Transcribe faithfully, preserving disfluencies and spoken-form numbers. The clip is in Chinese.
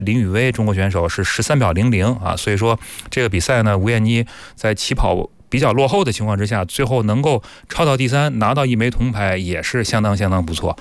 林宇威中国选手是十三秒零零啊，所以说这个比赛呢，吴艳妮在起跑比较落后的情况之下，最后能够超到第三，拿到一枚铜牌，也是相当相当不错。